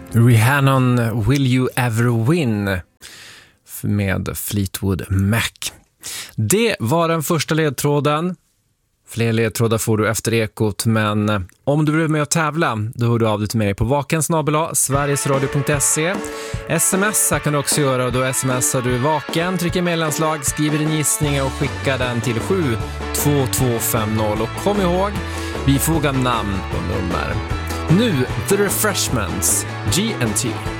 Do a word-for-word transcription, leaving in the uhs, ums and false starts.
Rihanna, Will You Ever Win med Fleetwood Mac. Det var den första ledtråden. Fler ledtrådar får du efter Ekot, men om du vill med att tävla, då hör du av dig till mig på vaken snabel-a sverigesradio punkt se. Sms kan du också göra, och då smsar du vaken, trycker mellanslag, skriver din gissning och skickar den till sju två två fem noll. Och kom ihåg, bifoga namn och nummer. Nu The Refreshments, G and T.